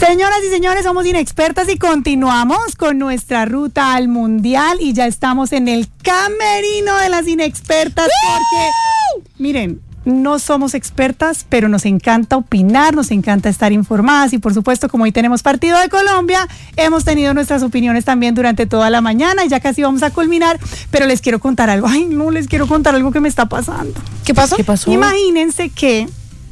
Señoras y señores, somos Inexpertas y continuamos con nuestra ruta al Mundial y ya estamos en el camerino de las Inexpertas porque, miren, no somos expertas, pero nos encanta opinar, nos encanta estar informadas y por supuesto, como hoy tenemos partido de Colombia, hemos tenido nuestras opiniones también durante toda la mañana y ya casi vamos a culminar, pero les quiero contar algo. Ay, no, les quiero contar algo que me está pasando. ¿Qué pasó? ¿Qué pasó? Imagínense que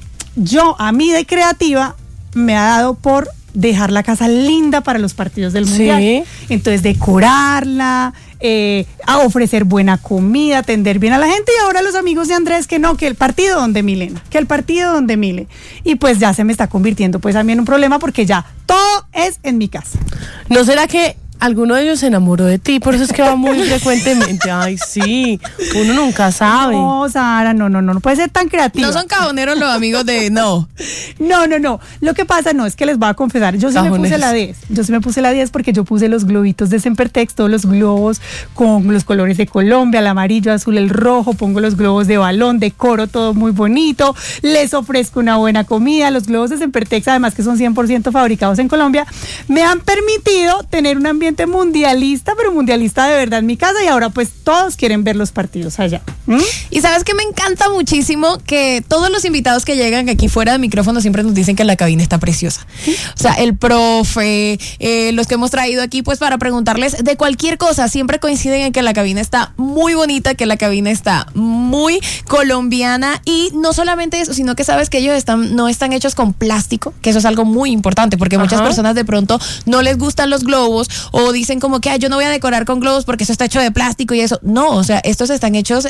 a mí de creativa, me ha dado por dejar la casa linda para los partidos del Mundial. Sí. Entonces, decorarla, a ofrecer buena comida, atender bien a la gente. Y ahora los amigos de Andrés, que el partido donde Milena, Mile. Y pues ya se me está convirtiendo pues a mí en un problema porque ya todo es en mi casa. ¿No será que alguno de ellos se enamoró de ti? Por eso es que va muy frecuentemente. Ay, sí, uno nunca sabe. No, Sara, no puede ser tan creativa. No son cajoneros los amigos de... No. No. Lo que pasa es que les voy a confesar, yo sí me puse la 10. Yo sí me puse la 10 porque yo puse los globitos de Sempertex, todos los globos con los colores de Colombia, el amarillo, azul, el rojo, pongo los globos de balón, decoro todo muy bonito, les ofrezco una buena comida. Los globos de Sempertex, además que son 100% fabricados en Colombia, me han permitido tener un ambiente mundialista, pero mundialista de verdad en mi casa y ahora pues todos quieren ver los partidos allá. Y sabes que me encanta muchísimo que todos los invitados que llegan aquí fuera de micrófono siempre nos dicen que la cabina está preciosa. O sea, el profe, los que hemos traído aquí pues para preguntarles de cualquier cosa, siempre coinciden en que la cabina está muy bonita, que la cabina está muy colombiana y no solamente eso, sino que sabes que ellos no están hechos con plástico, que eso es algo muy importante porque muchas personas de pronto no les gustan los globos o dicen como que yo no voy a decorar con globos porque eso está hecho de plástico y eso. No, o sea, estos están hechos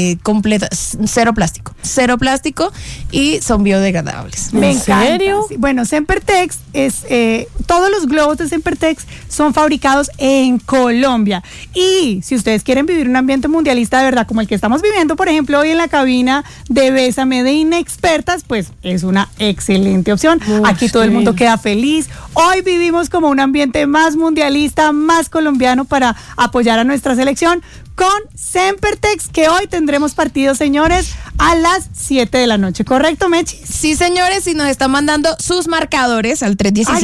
cero plástico y son biodegradables. Me encanta. ¿En serio? Sí. Bueno, Sempertex todos los globos de Sempertex son fabricados en Colombia y si ustedes quieren vivir un ambiente mundialista de verdad como el que estamos viviendo, por ejemplo, hoy en la cabina de Bésame de Inexpertas, pues es una excelente opción. Aquí todo el mundo queda feliz. Hoy vivimos como un ambiente más mundialista, más colombiano para apoyar a nuestra selección con Sempertex, que hoy tendremos partidos, señores, a las 7 de la noche, ¿correcto, Mechi? Sí, señores, y nos están mandando sus marcadores al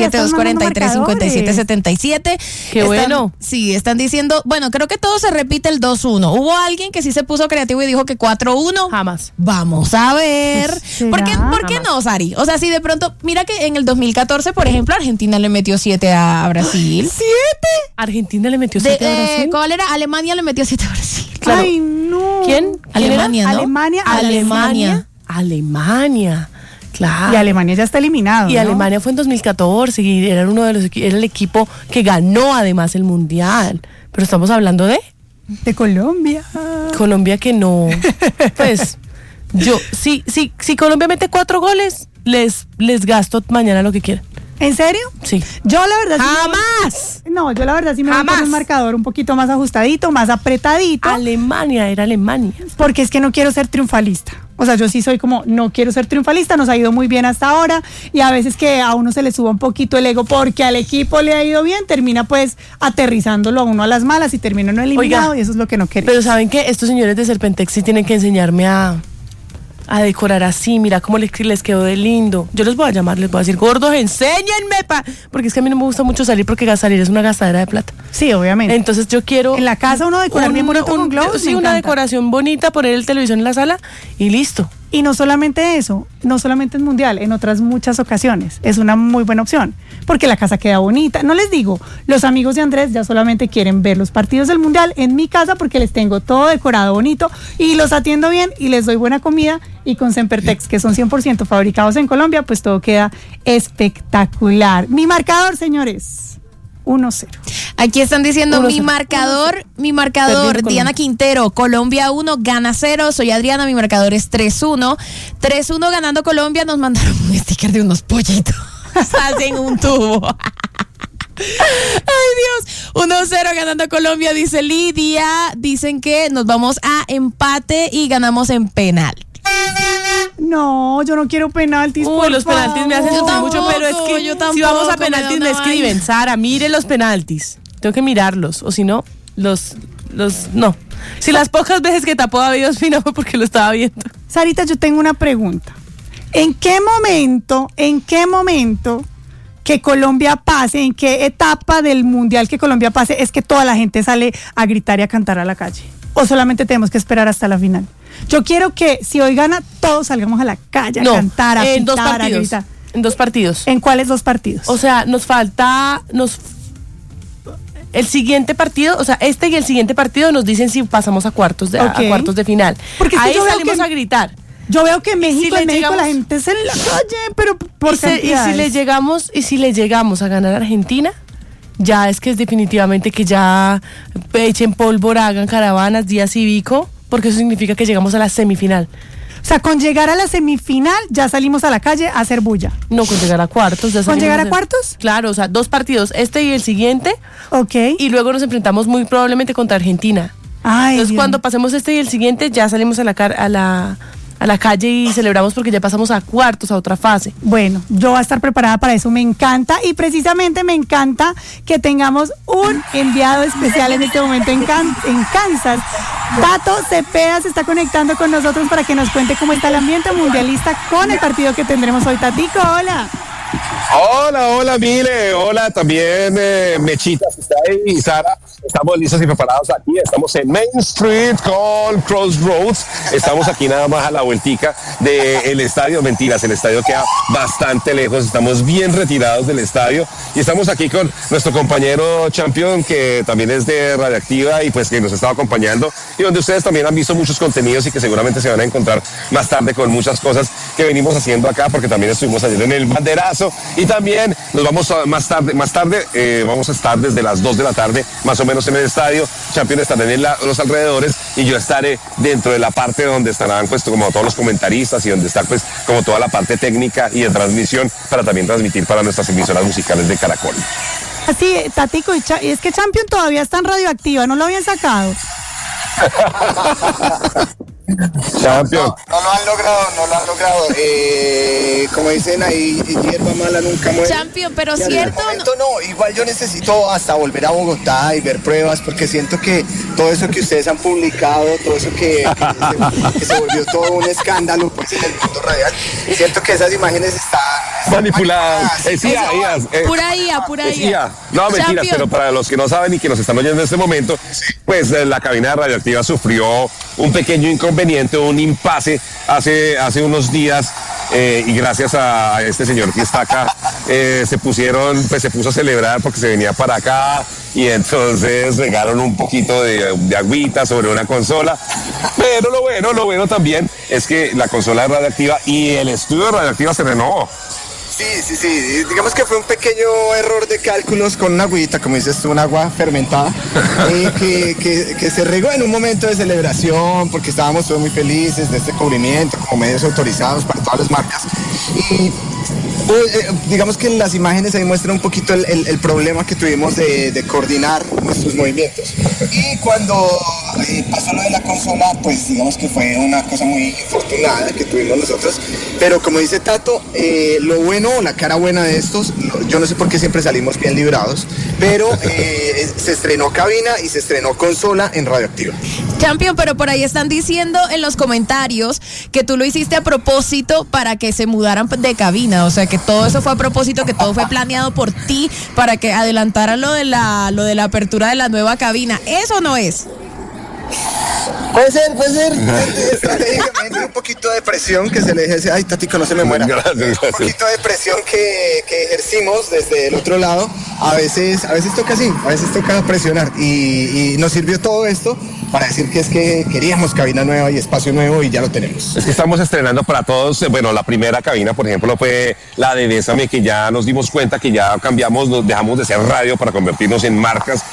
317-243-5777. Qué bueno. Sí, están diciendo, bueno, creo que todo se repite el 2-1. Hubo alguien que sí se puso creativo y dijo que 4-1. Jamás. Vamos a ver. ¿Por qué no, Sari? O sea, si de pronto, mira que en el 2014, por ejemplo, Argentina le metió 7 a Brasil. ¿7? Argentina le metió 7 a Brasil. ¿Cuál era? Alemania le metió 7 a Brasil. Claro. Ay, no. ¿Quién? Alemania, ¿no? Alemania. Claro. Y Alemania ya está eliminado, Y ¿no? Alemania fue en 2014 y era era el equipo que ganó además el Mundial. Pero estamos hablando de Colombia. Colombia, que no. Pues si Colombia mete 4 goles, les gasto mañana lo que quieran. ¿En serio? Sí. Yo la verdad ¡Jamás! yo la verdad sí me voy con un marcador un poquito más ajustadito, más apretadito. Alemania, era Alemania. Porque es que no quiero ser triunfalista. O sea, yo sí soy como, no quiero ser triunfalista, nos ha ido muy bien hasta ahora y a veces que a uno se le suba un poquito el ego porque al equipo le ha ido bien, termina pues aterrizándolo a uno a las malas y termina no eliminado. Oiga, y eso es lo que no queremos. Pero ¿saben qué? Estos señores de Serpentex sí tienen que enseñarme a decorar así, mira cómo les quedó de lindo. Yo les voy a llamar, les voy a decir, gordos, enséñenme, porque es que a mí no me gusta mucho salir porque salir es una gastadera de plata. Sí, obviamente. Entonces yo quiero... En la casa uno decorar bien bonito con globos. Sí, una decoración bonita, poner el televisor en la sala y listo. Y no solamente eso, no solamente en Mundial, en otras muchas ocasiones. Es una muy buena opción, porque la casa queda bonita. No les digo, los amigos de Andrés ya solamente quieren ver los partidos del Mundial en mi casa porque les tengo todo decorado bonito y los atiendo bien y les doy buena comida. Y con Sempertex, que son 100% fabricados en Colombia, pues todo queda espectacular. Mi marcador, señores, 1-0. Aquí están diciendo 1-0. mi marcador, Diana Quintero, Colombia 1, Gana 0, soy Adriana, mi marcador es 3-1. 3-1 ganando Colombia, nos mandaron un sticker de unos pollitos. Hacen un tubo. Ay, Dios. 1-0 ganando Colombia, dice Lidia. Dicen que nos vamos a empate y ganamos en penal. No, yo no quiero penaltis. Los penaltis me hacen sufrir mucho, pero es que si vamos a penaltis me escriben, Sara, mire los penaltis. Tengo que mirarlos, o si no, no. Si las pocas veces que tapó David Ospina fue porque lo estaba viendo. Sarita, yo tengo una pregunta. ¿En qué momento que Colombia pase, en qué etapa del mundial que Colombia pase, es que toda la gente sale a gritar y a cantar a la calle? ¿O solamente tenemos que esperar hasta la final? Yo quiero que si hoy gana, todos salgamos a la calle a cantar, a pintar, a gritar. En 2 partidos. ¿En cuáles 2 partidos? O sea, nos falta... El siguiente partido, o sea, este y el siguiente partido nos dicen si pasamos a cuartos de final. Porque ahí salimos a gritar. Yo veo que México, la gente es en la calle, pero por y si le llegamos a ganar a Argentina, ya es que es definitivamente que ya echen pólvora, hagan caravanas, día cívico, porque eso significa que llegamos a la semifinal. O sea, con llegar a la semifinal ya salimos a la calle a hacer bulla. No, con llegar a cuartos. ¿Con llegar a cuartos? Claro, o sea, 2 partidos, este y el siguiente. Ok. Y luego nos enfrentamos muy probablemente contra Argentina. Ay, entonces, Dios. cuando pasemos este y el siguiente, ya salimos a la calle y celebramos porque ya pasamos a cuartos, a otra fase. Bueno, yo voy a estar preparada para eso, me encanta, y precisamente me encanta que tengamos un enviado especial en este momento en Kansas. Tato Cepeda se está conectando con nosotros para que nos cuente cómo está el ambiente mundialista con el partido que tendremos hoy. Tatico, hola. Hola, Mile, hola también Mechita, que está ahí, y Sara. Estamos listos y preparados aquí, estamos en Main Street con Crossroads, estamos aquí nada más a la vueltica del estadio, mentiras, el estadio queda bastante lejos, estamos bien retirados del estadio y estamos aquí con nuestro compañero Champion, que también es de Radioactiva y pues que nos estaba acompañando, y donde ustedes también han visto muchos contenidos y que seguramente se van a encontrar más tarde con muchas cosas que venimos haciendo acá, porque también estuvimos ayer en el banderazo y también nos vamos a más tarde vamos a estar desde las 2 de la tarde más o menos en el estadio. Champion estará en los alrededores y yo estaré dentro de la parte donde estarán pues como todos los comentaristas y donde está pues como toda la parte técnica y de transmisión para también transmitir para nuestras emisoras musicales de Caracol. Así, Tatico, y es que Champion todavía está en Radioactiva, ¿no lo habían sacado? Champion. No lo han logrado. Como dicen ahí, hierba mala nunca muere. Champion, pero y cierto. No, igual yo necesito hasta volver a Bogotá y ver pruebas, porque siento que todo eso que ustedes han publicado, todo eso que se volvió todo un escándalo pues, en el mundo radial, siento que esas imágenes están manipuladas. Pura IA. No, mentiras, Champion. pero para los que no saben y que nos están oyendo en este momento, pues la cabina de Radioactiva sufrió un pequeño inconveniente, un impasse hace unos días, y gracias a este señor que está acá, se puso a celebrar porque se venía para acá y entonces regaron un poquito de agüita sobre una consola, pero lo bueno también es que la consola de Radioactiva y el estudio de Radioactiva se renovó. Sí. Digamos que fue un pequeño error de cálculos con una agüita, como dices tú, un agua fermentada, que se regó en un momento de celebración, porque estábamos todos muy felices de este cubrimiento, como medios autorizados para todas las marcas. Y digamos que en las imágenes ahí muestra un poquito el problema que tuvimos de coordinar nuestros movimientos. Y cuando pasó lo de la consola, pues digamos que fue una cosa muy infortunada que tuvimos nosotros. Pero como dice Tato, lo bueno, la cara buena de estos, yo no sé por qué siempre salimos bien librados, pero se estrenó cabina y se estrenó consola en Radioactiva. Champion, pero por ahí están diciendo en los comentarios que tú lo hiciste a propósito para que se mudaran de cabina, o sea que todo eso fue a propósito, que todo fue planeado por ti para que adelantaran lo de la apertura de la nueva cabina. ¿Eso no es? Puede ser. Estratégicamente un poquito de presión que se le ejerce. Ay, Tatico, no se me muera. Gracias. Un poquito de presión que ejercimos desde el otro lado. A veces toca así, a veces toca presionar. Y nos sirvió todo esto para decir que es que queríamos cabina nueva y espacio nuevo y ya lo tenemos. Es que estamos estrenando para todos, bueno, la primera cabina, por ejemplo, fue la de Bésame, que ya nos dimos cuenta que ya cambiamos, dejamos de ser radio para convertirnos en marcas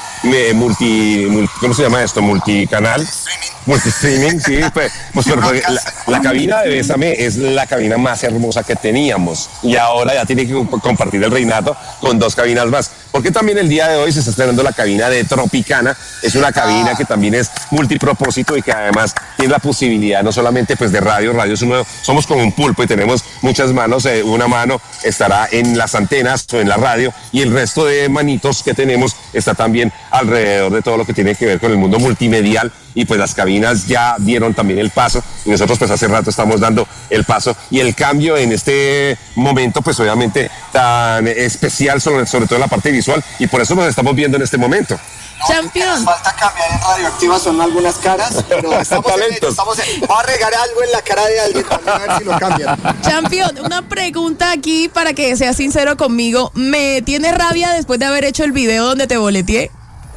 ¿cómo se llama esto? Multicanal. Multistreaming, sí, pues la cabina de Bésame es la cabina más hermosa que teníamos y ahora ya tiene que compartir el reinato con 2 cabinas más, porque también el día de hoy se está estrenando la cabina de Tropicana. Es una cabina que también es multipropósito y que además tiene la posibilidad no solamente pues de radio somos como un pulpo y tenemos muchas manos, una mano estará en las antenas o en la radio y el resto de manitos que tenemos está también alrededor de todo lo que tiene que ver con el mundo multimedial y pues las cabinas ya dieron también el paso y nosotros pues hace rato estamos dando el paso y el cambio en este momento pues obviamente tan especial sobre todo en la parte visual y por eso nos estamos viendo en este momento. Champion. Nos falta cambiar en Radioactiva, son algunas caras, pero estamos vamos a regar algo en la cara de alguien también, a ver si lo cambian. Champion, una pregunta aquí para que seas sincero conmigo. ¿Me tienes rabia después de haber hecho el video donde te boleteé?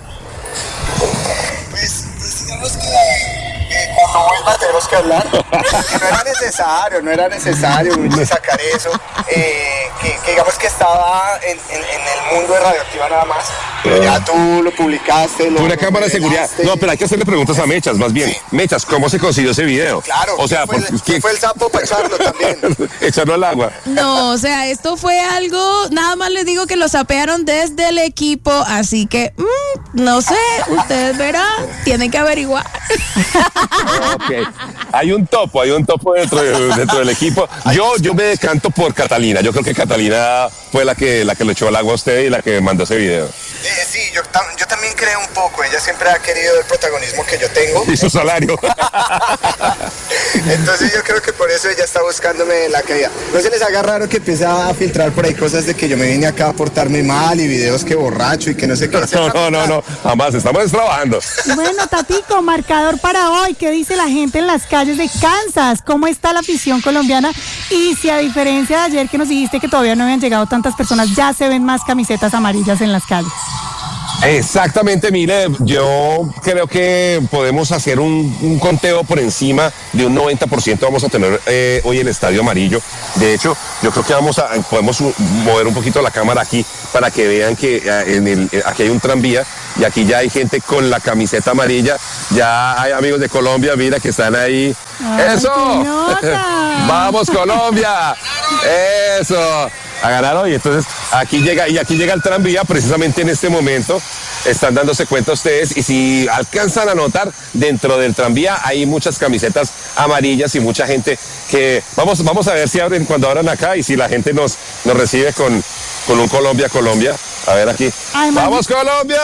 Pues digamos que cuando vuelva tenemos que hablar. No era necesario mucho sacar eso. Que digamos que estaba en el mundo de Radioactiva nada más. Pero ya tú lo publicaste. Una cámara de seguridad. No, pero hay que hacerle preguntas a Mechas, más bien. Sí. Mechas, ¿cómo se consiguió ese video? Claro. O sea, ¿quién fue el sapo para echarlo también? Echarlo al agua. No, o sea, esto fue algo, nada más les digo que lo sapearon desde el equipo, así que, no sé, ustedes verán, tienen que averiguar. Okay. Hay un topo dentro del equipo. Yo me decanto por Catalina. Yo creo que Catalina fue la que lo echó al agua a usted y la que mandó ese video. Sí, yo también creo un poco. Ella siempre ha querido el protagonismo que yo tengo. Y su salario. Entonces yo creo que por eso ella está buscándome la caída. No se les haga raro que empiece a filtrar por ahí cosas de que yo me vine acá a portarme mal y videos que borracho y que no sé qué. No, jamás, estamos trabajando. Bueno, Tatico, marcador para hoy. ¿Qué dice la gente en las calles de Kansas? ¿Cómo está la afición colombiana? Y si a diferencia de ayer que nos dijiste que todavía no habían llegado tantas personas, ya se ven más camisetas amarillas en las calles. Exactamente, mire, yo creo que podemos hacer un conteo por encima de un 90%. Vamos a tener hoy el estadio amarillo. De hecho, yo creo que podemos mover un poquito la cámara aquí para que vean que aquí hay un tranvía y aquí ya hay gente con la camiseta amarilla. Ya hay amigos de Colombia, mira, que están ahí. ¡Ay, ¡eso! ¡Vamos, Colombia! ¡Eso! A ganar hoy. Entonces, aquí llega el tranvía precisamente en este momento. Están dándose cuenta ustedes y si alcanzan a notar, dentro del tranvía hay muchas camisetas amarillas y mucha gente que vamos a ver si abren cuando abran acá y si la gente nos recibe con un Colombia. A ver aquí. Ay, ¡vamos, Colombia!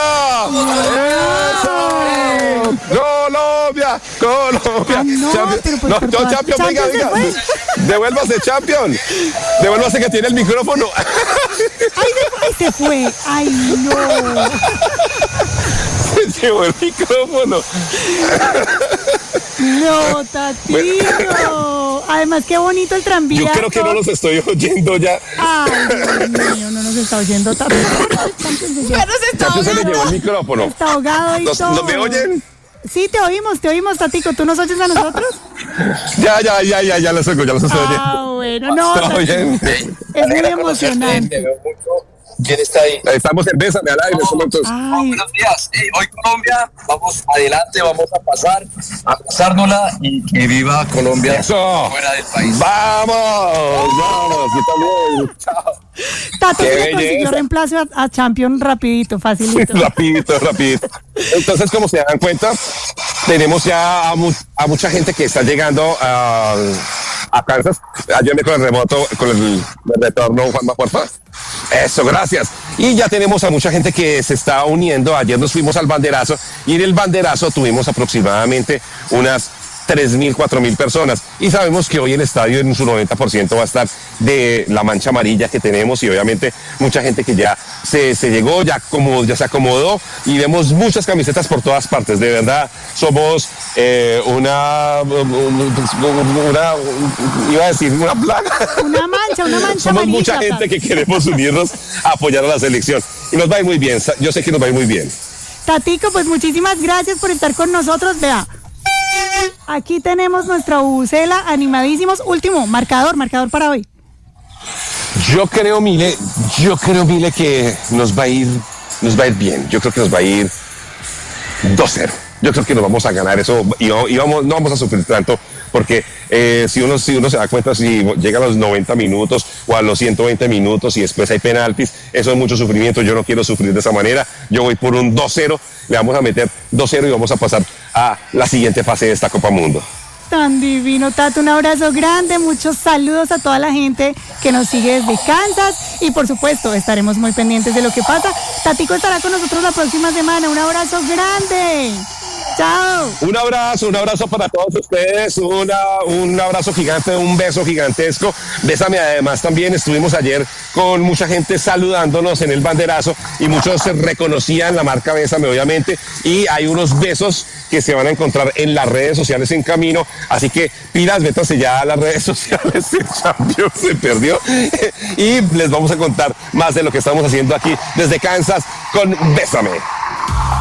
¡Eso! ¡Colombia! No, Champion, venga. Devuélvase, Champion. Devuélvase que tiene el micrófono. Ay, se fue. Ay, no. Se llevó el micrófono. No, Tatito. Además, qué bonito el tranvía. Yo creo que no los estoy oyendo ya. Ay, Dios mío, no nos está oyendo Tatito. Pero se está ahogando. Se le llevó el micrófono. Está ahogado y todo. ¿No me oyen? Sí, te oímos, Tatico. ¿Tú nos oyes a nosotros? Ya los oigo, ya los estoy oyendo. Ah, bueno, no. Bien. Es muy emocionante. ¿Quién está ahí? Estamos en Bésame al aire. Buenos días. Hoy Colombia, vamos adelante, vamos a pasárnosla y que viva Colombia. Eso. Fuera del país. ¡Vamos! Yo también. Chao. Tato se le consiguió reemplazo a Champion rapidito, facilito. rapidito. Entonces, como se dan cuenta, tenemos ya a mucha gente que está llegando a Kansas. Ayúdame con el remoto, con el retorno, Juanma, por favor. Eso, gracias. Y ya tenemos a mucha gente que se está uniendo. Ayer nos fuimos al banderazo y en el banderazo tuvimos aproximadamente unas 3.000, 4.000 personas. Y sabemos que hoy el estadio en su 90% va a estar de la mancha amarilla que tenemos y obviamente mucha gente que ya se llegó, ya se acomodó y vemos muchas camisetas por todas partes. De verdad, somos una plaga. Una mancha somos amarilla. Mucha gente que queremos unirnos a apoyar a la selección. Y nos va a ir muy bien, yo sé que nos va a ir muy bien. Tatico, pues muchísimas gracias por estar con nosotros. Vea, aquí tenemos nuestra bubucela, animadísimos. Último, marcador para hoy. Yo creo, Mile, que nos va a ir bien. Yo creo que nos va a ir 2-0. Yo creo que nos vamos a ganar eso y no vamos a sufrir tanto porque si uno se da cuenta, si llega a los 90 minutos o a los 120 minutos y después hay penaltis, eso es mucho sufrimiento. Yo no quiero sufrir de esa manera. Yo voy por un 2-0, le vamos a meter 2-0 y vamos a pasar a la siguiente fase de esta Copa Mundo. Tan divino, Tato, un abrazo grande, muchos saludos a toda la gente que nos sigue desde Kansas y por supuesto estaremos muy pendientes de lo que pasa. Tatico estará con nosotros la próxima semana, un abrazo grande. Chao. Un abrazo para todos ustedes, un abrazo gigante, un beso gigantesco. Bésame, además también estuvimos ayer con mucha gente saludándonos en el banderazo y muchos se reconocían la marca Bésame, obviamente, y hay unos besos que se van a encontrar en las redes sociales en camino, así que pilas, métanse ya a las redes sociales, el Champions se perdió y les vamos a contar más de lo que estamos haciendo aquí desde Kansas con Bésame.